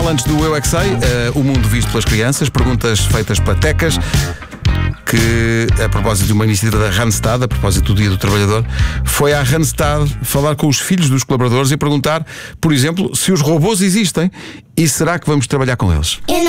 Antes do Eu é que Sei, o mundo visto pelas crianças, perguntas feitas pela Tecas, que, a propósito de uma iniciativa da Randstad, a propósito do Dia do Trabalhador, foi à Randstad falar com os filhos dos colaboradores e perguntar, por exemplo, se os robôs existem e será que vamos trabalhar com eles.